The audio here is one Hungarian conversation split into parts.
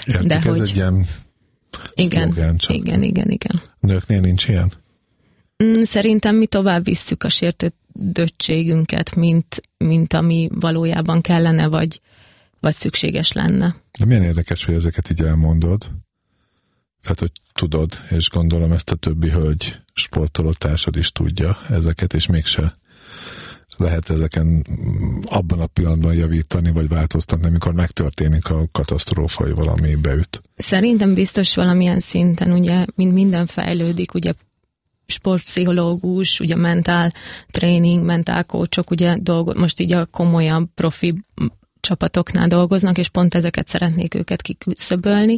Értik, de ez hogy... egy ilyen szlogán csak. Igen. Nőknél nincs ilyen? Szerintem mi tovább visszük a sértődöttségünket, mint ami valójában kellene, vagy szükséges lenne. De milyen érdekes, hogy ezeket így elmondod. Tehát, hogy tudod, és gondolom ezt a többi hölgy sportoló társad is tudja ezeket, és mégse lehet ezeken abban a pillanatban javítani, vagy változtatni, amikor megtörténik a katasztrófa, vagy valami beüt. Szerintem biztos valamilyen szinten, ugye, mint minden fejlődik, ugye sportpszichológus, ugye mentál training, mentál coachok, ugye most így a komolyabb profi csapatoknál dolgoznak, és pont ezeket szeretnék őket kiküszöbölni.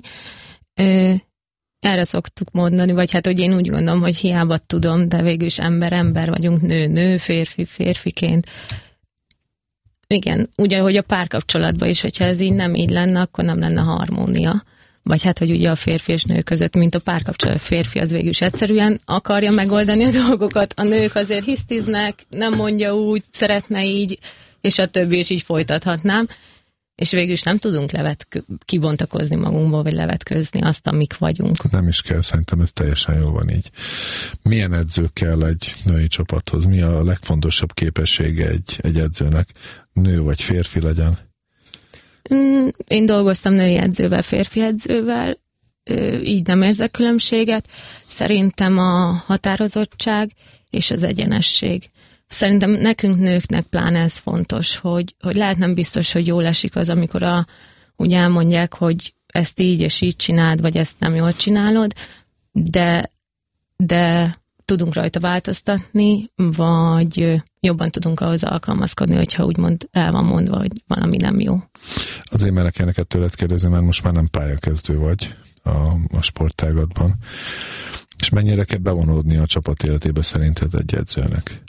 Erre szoktuk mondani, vagy hát, hogy én úgy gondolom, hogy hiába tudom, de végül is ember vagyunk, nő, férfiként. Igen, ugye, hogy a párkapcsolatban is, hogyha ez így nem így lenne, akkor nem lenne harmónia. Vagy hát, hogy ugye a férfi és nő között, mint a párkapcsolat, a férfi az végül is egyszerűen akarja megoldani a dolgokat, a nők azért hisztiznek, nem mondja úgy, szeretne így, és a többi is így folytathatnám. És végül is nem tudunk kibontakozni magunkból, vagy levetközni azt, amik vagyunk. Nem is kell, szerintem ez teljesen jó van így. Milyen edző kell egy női csapathoz? Mi a legfontosabb képessége egy edzőnek? Nő vagy férfi legyen? Én dolgoztam női edzővel, férfi edzővel, így nem érzek különbséget. Szerintem a határozottság és az egyenesség. Szerintem nekünk nőknek pláne ez fontos, hogy lehet nem biztos, hogy jól esik az, amikor úgy elmondják, hogy ezt így és így csináld, vagy ezt nem jól csinálod, de tudunk rajta változtatni, vagy jobban tudunk ahhoz alkalmazkodni, hogyha úgymond el van mondva, hogy valami nem jó. Azért merek ilyeneket tőled kérdezni, mert most már nem pályakezdő vagy a sportágatban. És mennyire kell bevonódni a csapat életébe szerinted egy edzőnek?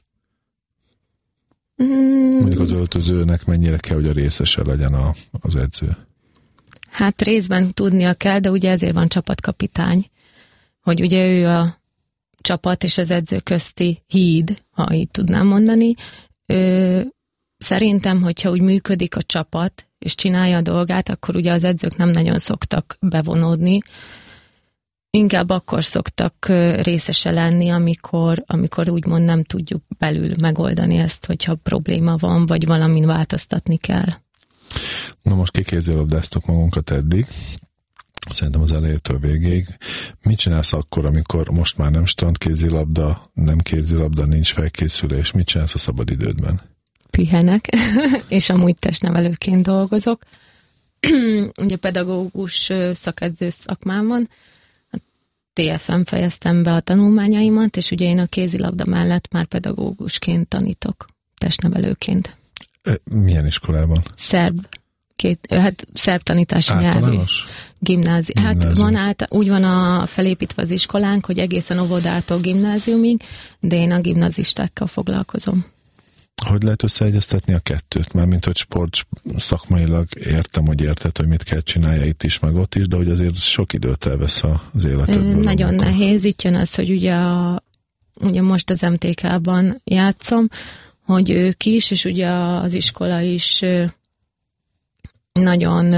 Mondjuk az öltözőnek mennyire kell, hogy a részese legyen az edző? Hát részben tudnia kell, de ugye ezért van csapatkapitány, hogy ugye ő a csapat és az edző közti híd, ha így tudnám mondani. Szerintem, hogyha úgy működik a csapat, és csinálja a dolgát, akkor ugye az edzők nem nagyon szoktak bevonódni. Inkább akkor szoktak részese lenni, amikor úgymond nem tudjuk belül megoldani ezt, hogyha probléma van, vagy valamin változtatni kell. Na most kikézilabdáztuk magunkat eddig, szerintem az elejétől végéig. Mit csinálsz akkor, amikor most már nem strandkézilabda, nem kézilabda, nincs felkészülés? Mit csinálsz a szabadidődben? Pihenek, és amúgy testnevelőként dolgozok. Ugye pedagógus szakedző szakmám van, TFM fejeztem be a tanulmányaimat, és ugye én a kézilabda mellett már pedagógusként tanítok, testnevelőként. Milyen iskolában? Szerb tanítási nyelvű. Gimnázium. Hát úgy van felépítve az iskolánk, hogy egészen óvodától gimnáziumig, de én a gimnazistákkal foglalkozom. Hogy lehet összeegyeztetni a kettőt? Mármint, hogy sport szakmailag értem, hogy érted, hogy mit kell csinálja itt is, meg ott is, de hogy azért sok időt elvesz az életedből. Nagyon nehéz. Itt jön az, hogy ugye most az MTK-ban játszom, hogy ők is, és ugye az iskola is nagyon,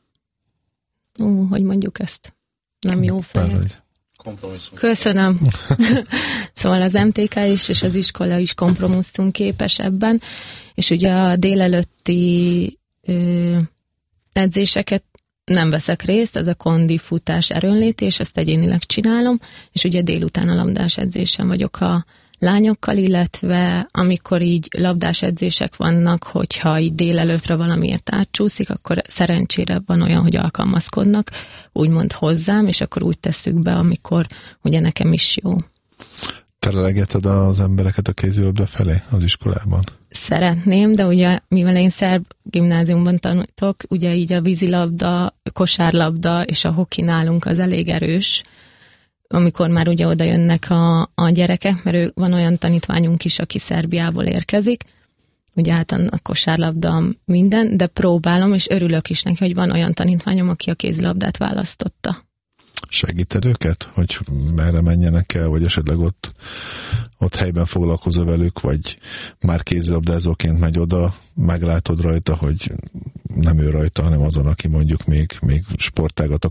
hogy mondjuk ezt, nem jó fejek. Köszönöm. Szóval az MTK is, és az iskola is kompromisszumképes ebben, és ugye a délelőtti edzéseket nem veszek részt, ez a kondi, futás, erőnlétés, ezt egyénileg csinálom, és ugye délután a labdás edzésen vagyok a lányokkal, illetve amikor így labdás edzések vannak, hogyha így délelőttre valamiért átcsúszik, akkor szerencsére van olyan, hogy alkalmazkodnak, úgymond hozzám, és akkor úgy tesszük be, amikor ugye nekem is jó. Terelgeted az embereket a kézilabda felé az iskolában? Szeretném, de ugye mivel én szerb gimnáziumban tanítok, ugye így a vízilabda, kosárlabda és a hoki nálunk az elég erős, amikor már ugye oda jönnek a gyerekek, mert van olyan tanítványunk is, aki Szerbiából érkezik, ugye hát a kosárlabda minden, de próbálom, és örülök is neki, hogy van olyan tanítványom, aki a kézilabdát választotta. Segíted őket, hogy merre menjenek el, vagy esetleg ott helyben foglalkozol velük, vagy már kézilabdázóként megy oda, meglátod rajta, hogy nem ő rajta, hanem azon, aki mondjuk még sportágat